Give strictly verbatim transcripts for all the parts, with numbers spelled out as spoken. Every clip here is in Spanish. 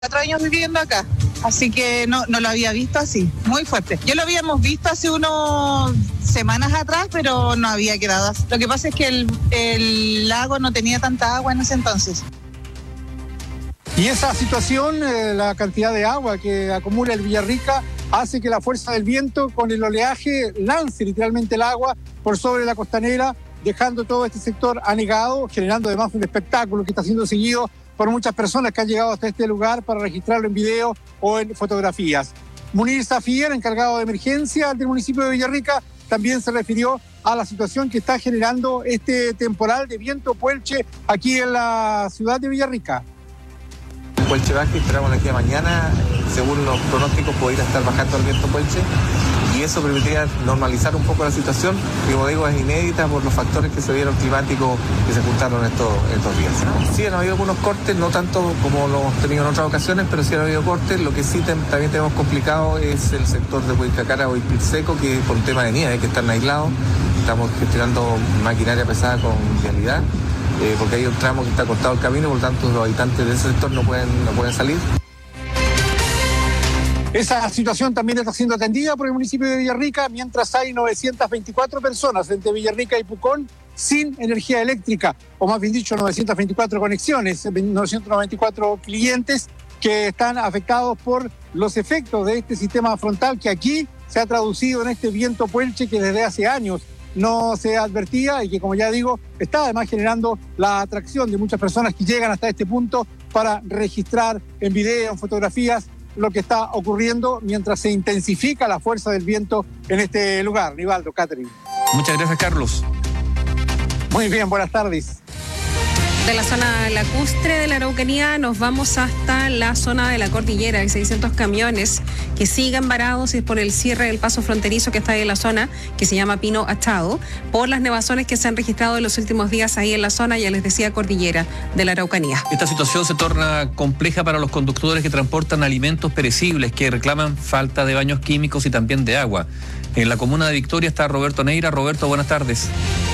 Cuatro años viviendo acá, así que no, no lo había visto así, muy fuerte. Yo lo habíamos visto hace unas semanas atrás, pero no había quedado así. Lo que pasa es que el, el lago no tenía tanta agua en ese entonces. Y esa situación, eh, la cantidad de agua que acumula el Villarrica, hace que la fuerza del viento con el oleaje lance literalmente el agua por sobre la costanera, dejando todo este sector anegado, generando además un espectáculo que está siendo seguido por muchas personas que han llegado hasta este lugar para registrarlo en video o en fotografías. Munir Safier, encargado de emergencia del municipio de Villarrica, también se refirió a la situación que está generando este temporal de viento puelche aquí en la ciudad de Villarrica. Puelche baja, esperamos aquí a mañana, según los pronósticos podría estar bajando el viento puelche y eso permitiría normalizar un poco la situación, que como digo es inédita por los factores que se dieron climáticos que se juntaron estos, estos días. Sí han habido algunos cortes, no tanto como lo hemos tenido en otras ocasiones, pero sí han habido cortes. Lo que sí tem, también tenemos complicado es el sector de Huaycacara o Ispilseco, que por un tema de nieve, que están aislados. Estamos gestionando maquinaria pesada con vialidad. Eh, porque hay un tramo que está cortado el camino, por lo tanto los habitantes de ese sector no pueden, no pueden salir. Esa situación también está siendo atendida por el municipio de Villarrica, mientras hay novecientas veinticuatro personas entre Villarrica y Pucón sin energía eléctrica, o más bien dicho, novecientas veinticuatro conexiones, novecientos noventa y cuatro clientes que están afectados por los efectos de este sistema frontal que aquí se ha traducido en este viento puelche que desde hace años no se advertía y que, como ya digo, está además generando la atracción de muchas personas que llegan hasta este punto para registrar en video, en fotografías, lo que está ocurriendo mientras se intensifica la fuerza del viento en este lugar. Nivaldo, Catherine. Muchas gracias, Carlos. Muy bien, buenas tardes. De la zona lacustre de la Araucanía nos vamos hasta la zona de la cordillera. Hay seiscientos camiones que siguen varados por el cierre del paso fronterizo que está ahí en la zona, que se llama Pino Achado, por las nevazones que se han registrado en los últimos días ahí en la zona, ya les decía, cordillera de la Araucanía. Esta situación se torna compleja para los conductores que transportan alimentos perecibles, que reclaman falta de baños químicos y también de agua. En la comuna de Victoria está Roberto Neira. Roberto, buenas tardes.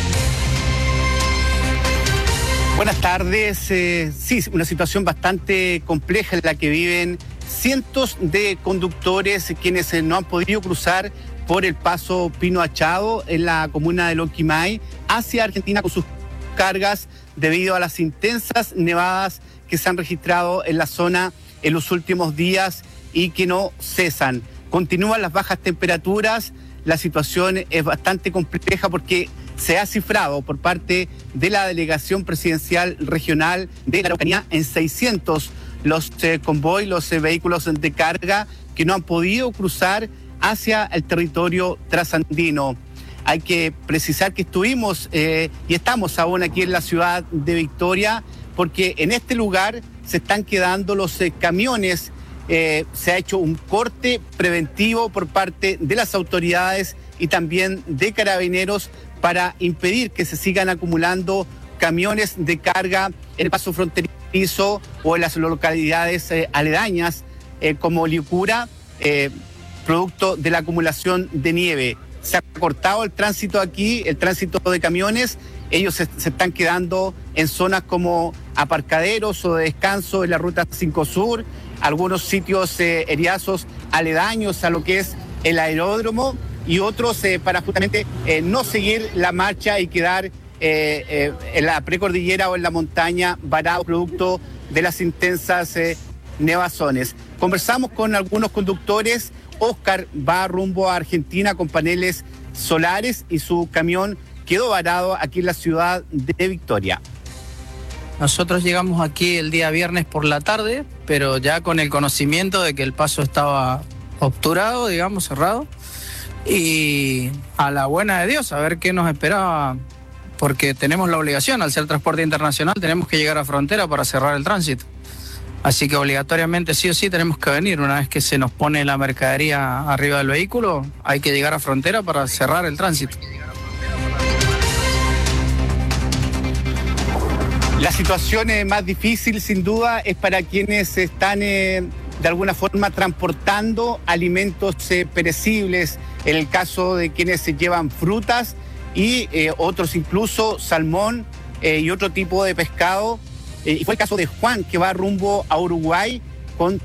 Buenas tardes. Eh, sí, una situación bastante compleja en la que viven cientos de conductores quienes eh, no han podido cruzar por el paso Pino Achado en la comuna de Lonquimay hacia Argentina con sus cargas debido a las intensas nevadas que se han registrado en la zona en los últimos días y que no cesan. Continúan las bajas temperaturas, la situación es bastante compleja porque se ha cifrado por parte de la Delegación Presidencial Regional de la Araucanía en seiscientos los eh, convoys, los eh, vehículos de carga que no han podido cruzar hacia el territorio trasandino. Hay que precisar que estuvimos eh, y estamos aún aquí en la ciudad de Victoria porque en este lugar se están quedando los eh, camiones. Eh, se ha hecho un corte preventivo por parte de las autoridades y también de carabineros para impedir que se sigan acumulando camiones de carga en el paso fronterizo o en las localidades eh, aledañas eh, como Liucura, eh, producto de la acumulación de nieve. Se ha cortado el tránsito aquí, el tránsito de camiones. Ellos se, se están quedando en zonas como aparcaderos o de descanso en la ruta cinco Sur, algunos sitios eh, eriazos aledaños a lo que es el aeródromo, y otros eh, para justamente eh, no seguir la marcha y quedar eh, eh, en la precordillera o en la montaña varado producto de las intensas eh, nevazones. Conversamos con algunos conductores. Oscar va rumbo a Argentina con paneles solares y su camión quedó varado aquí en la ciudad de Victoria. Nosotros llegamos aquí el día viernes por la tarde, pero ya con el conocimiento de que el paso estaba obturado, digamos, cerrado. Y a la buena de Dios, a ver qué nos esperaba, porque tenemos la obligación, al ser transporte internacional, tenemos que llegar a frontera para cerrar el tránsito. Así que obligatoriamente, sí o sí, tenemos que venir. Una vez que se nos pone la mercadería arriba del vehículo, hay que llegar a frontera para cerrar el tránsito. La situación eh, más difícil, sin duda, es para quienes están eh, de alguna forma transportando alimentos eh, perecibles, en el caso de quienes se llevan frutas y eh, otros incluso salmón eh, y otro tipo de pescado. Eh, y fue el caso de Juan, que va rumbo a Uruguay con